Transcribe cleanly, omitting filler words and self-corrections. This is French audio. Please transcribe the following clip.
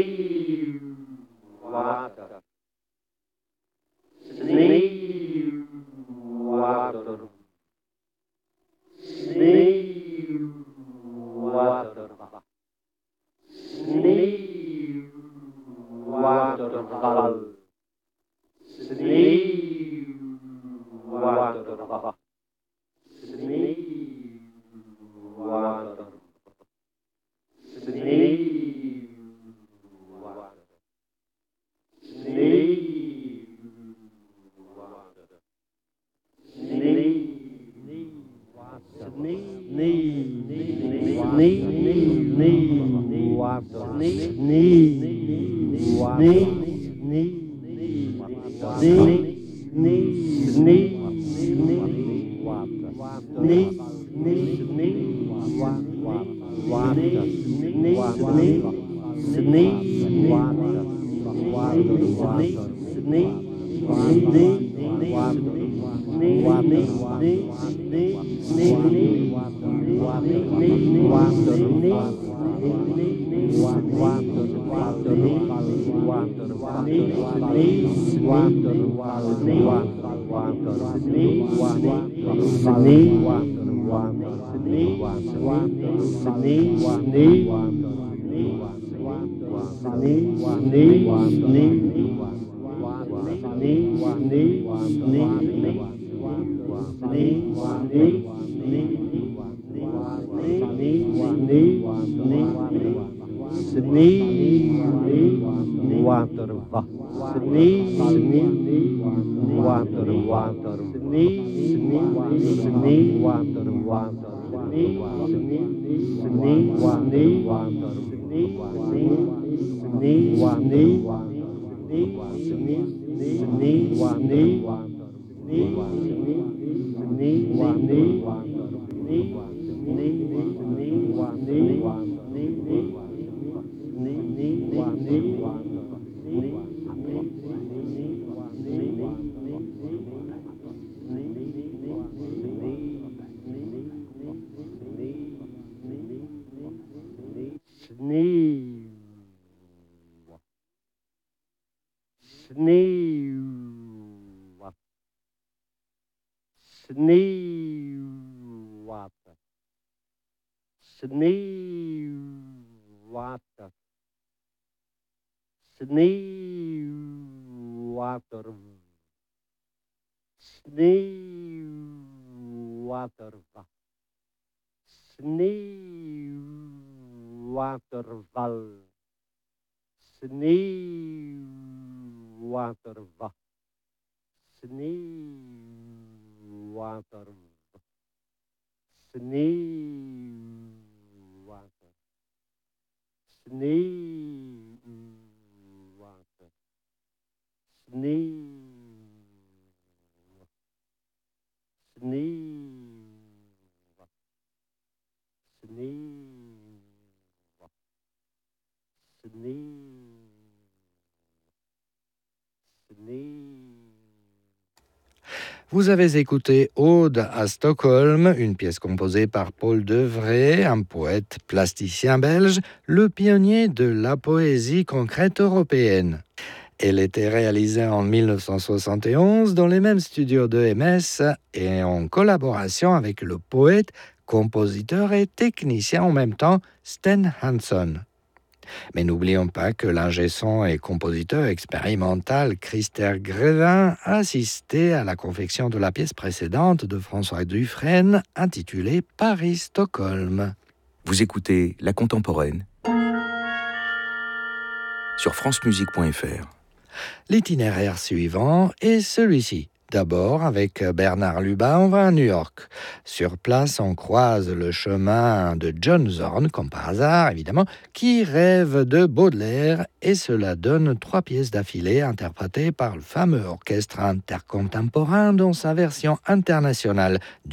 water, sneeuw, water, sneeuw, water, sneeuw, waterval, sneeuw, waterval, sneeuw, water, sneeuw, water, Vous avez écouté Aude à Stockholm, une pièce composée par Paul Devray, un poète plasticien belge, le pionnier de la poésie concrète européenne. Elle était réalisée en 1971 dans les mêmes studios de MS et en collaboration avec le poète, compositeur et technicien en même temps Sten Hansson. Mais n'oublions pas que l'ingé son et compositeur expérimental Christer Grevin a assisté à la confection de la pièce précédente de François Dufresne intitulée Paris-Stockholm. Vous écoutez La Contemporaine sur francemusique.fr. L'itinéraire suivant est celui-ci. D'abord, avec Bernard Lubin, on va à New York. Sur place, on croise le chemin de John Zorn, comme par hasard, évidemment, qui rêve de Baudelaire, et cela donne 3 pièces d'affilée interprétées par le fameux orchestre intercontemporain dans sa version internationale